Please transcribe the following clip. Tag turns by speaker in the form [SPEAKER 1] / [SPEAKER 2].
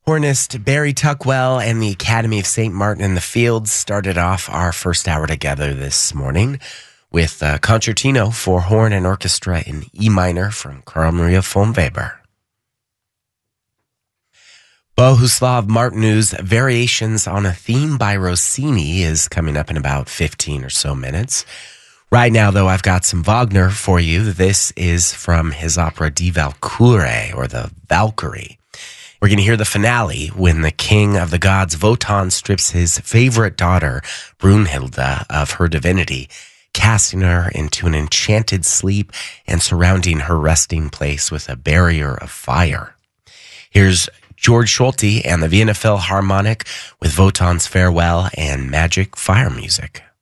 [SPEAKER 1] Hornist Barry Tuckwell and the Academy of St. Martin in the Fields started off our first hour together this morning with Concertino for Horn and Orchestra in E minor from Carl Maria von Weber. Bohuslav Martinu's Variations on a Theme by Rossini is coming up in about 15 or so minutes. Right now, though, I've got some Wagner for you. This is from his opera Die Walküre, or the Valkyrie. We're going to hear the finale when the king of the gods, Wotan, strips his favorite daughter, Brunhilde, of her divinity, casting her into an enchanted sleep and surrounding her resting place with a barrier of fire. Here's George Solti and the Vienna Philharmonic with Wotan's Farewell and Magic Fire Music.